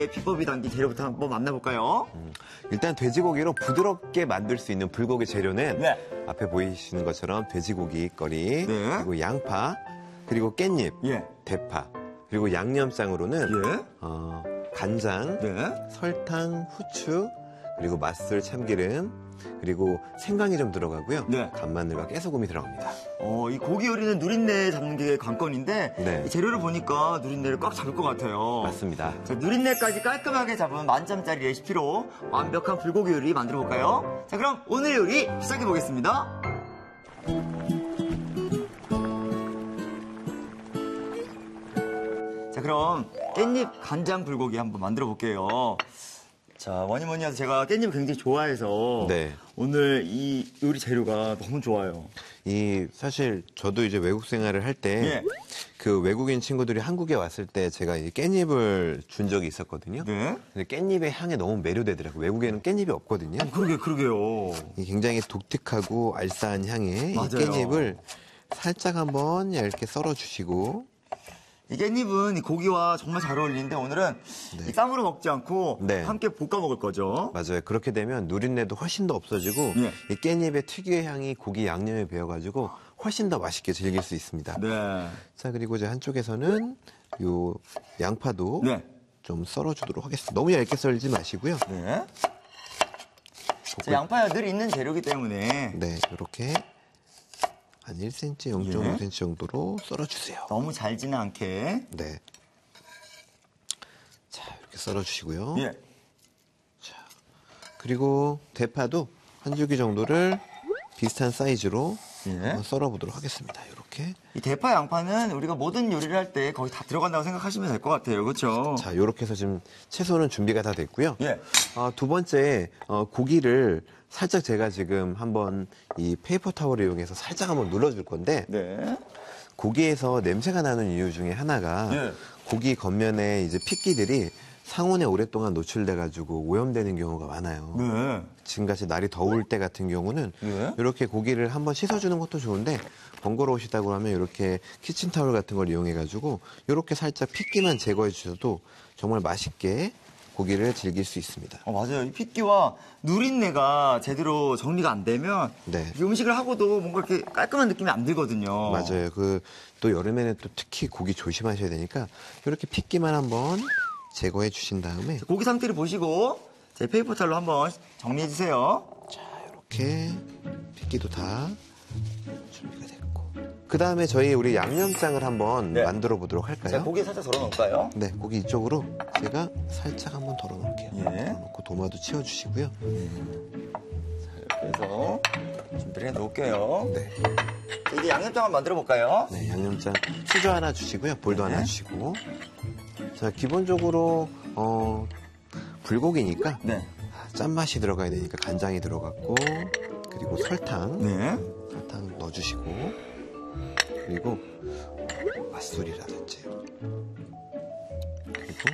비법이 담긴 재료부터 한번 만나볼까요? 일단 돼지고기로 부드럽게 만들 수 있는 불고기 재료는 네. 앞에 보이시는 것처럼 돼지고기 거리, 네. 그리고 양파, 그리고 깻잎, 예. 대파, 그리고 양념장으로는 예. 간장, 네. 설탕, 후추, 그리고 맛술, 참기름, 그리고 생강이 좀 들어가고요. 네. 간마늘과 깨소금이 들어갑니다. 이 고기 요리는 누린내 잡는 게 관건인데 네. 이 재료를 보니까 누린내를 꽉 잡을 것 같아요. 맞습니다. 자, 누린내까지 깔끔하게 잡은 만점짜리 레시피로 완벽한 불고기 요리 만들어 볼까요? 자, 그럼 오늘 요리 시작해 보겠습니다. 자, 그럼 깻잎 간장 불고기 한번 만들어 볼게요. 자, 뭐니 해도 제가 깻잎을 굉장히 좋아해서 네. 오늘 이 요리 재료가 너무 좋아요. 사실 저도 이제 외국 생활을 할 때 그 외국인 친구들이 한국에 왔을 때 제가 이 깻잎을 준 적이 있었거든요. 네. 근데 깻잎의 향에 너무 매료되더라고요. 외국에는 깻잎이 없거든요. 그러게요. 이 굉장히 독특하고 알싸한 향에 이 맞아요. 깻잎을 살짝 한번 얇게 썰어주시고, 이 깻잎은 이 고기와 정말 잘 어울리는데 오늘은 이 쌈으로 먹지 않고 네. 함께 볶아 먹을 거죠. 맞아요. 그렇게 되면 누린내도 훨씬 더 없어지고 예. 이 깻잎의 특유의 향이 고기 양념에 배어가지고 훨씬 더 맛있게 즐길 수 있습니다. 네. 자, 그리고 이제 한쪽에서는 요 양파도 네. 좀 썰어주도록 하겠습니다. 너무 얇게 썰지 마시고요. 네. 자, 양파야 늘 있는 재료이기 때문에 네, 이렇게 한 1cm, 0.5cm 정도로 썰어주세요. 너무 잘지는 않게. 네. 자, 이렇게 썰어주시고요. 예. 자, 그리고 대파도 한 줄기 정도를 비슷한 사이즈로 예. 한번 썰어보도록 하겠습니다. 이렇게. 이 대파 양파는 우리가 모든 요리를 할 때 거의 다 들어간다고 생각하시면 될 것 같아요. 그렇죠? 자, 이렇게 해서 지금 채소는 준비가 다 됐고요. 예. 두 번째, 고기를 살짝 제가 지금 한번 이 페이퍼 타월을 이용해서 살짝 한번 눌러줄 건데, 네. 고기에서 냄새가 나는 이유 중에 하나가 예. 고기 겉면에 이제 핏기들이 상온에 오랫동안 노출돼가지고 오염되는 경우가 많아요. 네. 지금같이 날이 더울 때 같은 경우는 예. 이렇게 고기를 한번 씻어주는 것도 좋은데 번거로우시다고 하면 이렇게 키친타월 같은 걸 이용해가지고 이렇게 살짝 핏기만 제거해 주셔도 정말 맛있게 고기를 즐길 수 있습니다. 맞아요. 이 핏기와 누린내가 제대로 정리가 안 되면 네. 이 음식을 하고도 뭔가 이렇게 깔끔한 느낌이 안 들거든요. 맞아요. 또 여름에는 또 특히 고기 조심하셔야 되니까 이렇게 핏기만 한번 제거해 주신 다음에 고기 상태를 보시고 제 페이퍼 타올로 한번 정리해 주세요. 자, 이렇게 핏기도 다 준비가 됐고, 그 다음에 우리 양념장을 한번 네. 만들어 보도록 자, 할까요? 고기 살짝 덜어 놓을까요? 네, 고기 이쪽으로 제가 살짝 한번 덜어 놓을게요. 예. 넣고 도마도 치워주시고요. 이렇게 해서 준비를 해 놓을게요. 네, 이제 양념장을 만들어 볼까요? 네, 양념장 수저 하나 주시고요. 볼도 네. 하나 주시고. 자, 기본적으로 불고기니까 네. 짠맛이 들어가야 되니까 간장이 들어갔고, 그리고 설탕 네. 넣어주시고, 그리고 맛술이라든지, 그리고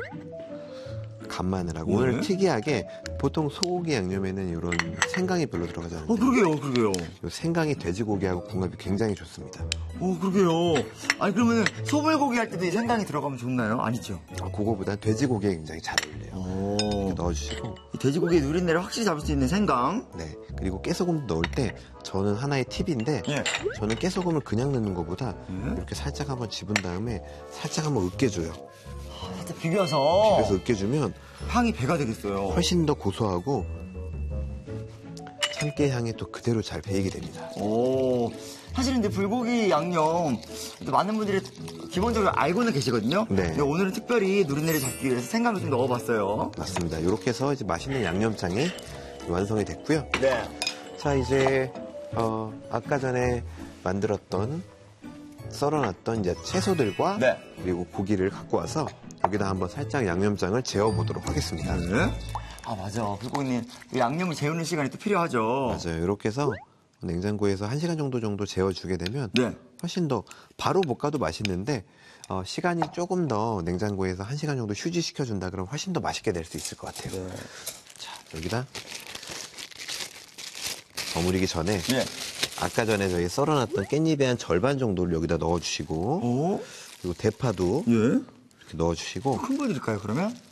간마늘하고, 네. 오늘 특이하게 보통 소고기 양념에는 이런 생강이 별로 들어가지 않아요. 그러게요. 이 생강이 돼지고기하고 궁합이 굉장히 좋습니다. 그러게요. 아니, 그러면 소불고기 할 때도 이 생강이 들어가면 좋나요? 아니죠? 그거보다 돼지고기에 굉장히 잘 어울려요. 이렇게 넣어주시고, 이 돼지고기의 누린내를 확실히 잡을 수 있는 생강. 네, 그리고 깨소금도 넣을 때 저는 하나의 팁인데, 예. 저는 깨소금을 그냥 넣는 것보다 이렇게 살짝 한번 집은 다음에 살짝 한번 으깨줘요. 살짝 비벼서 그래서 으깨주면 향이 배가 되겠어요. 훨씬 더 고소하고 참깨 향이 또 그대로 잘 배이게 됩니다. 사실은 이제 불고기 양념 또 많은 분들이 기본적으로 알고는 계시거든요. 네. 근데 오늘은 특별히 누린내를 잡기 위해서 생강을 좀 넣어봤어요. 맞습니다. 이렇게 해서 이제 맛있는 양념장이 완성이 됐고요. 네. 자, 이제 아까 전에 만들었던 썰어놨던 이제 채소들과 네. 그리고 고기를 갖고 와서 여기다 한번 살짝 양념장을 재워보도록 하겠습니다. 네. 맞아. 불고기는 이 양념을 재우는 시간이 또 필요하죠. 맞아요. 이렇게 해서 냉장고에서 1시간 정도 재워주게 되면 네. 훨씬 더 바로 볶아도 맛있는데 시간이 조금 더 냉장고에서 1시간 정도 휴지시켜준다 그러면 훨씬 더 맛있게 될 수 있을 것 같아요. 네. 자, 여기다 버무리기 전에 네. 아까 전에 저희 썰어놨던 깻잎의 한 절반 정도를 여기다 넣어주시고, 그리고 대파도 예. 이렇게 넣어주시고, 큰 거 드릴까요, 그러면?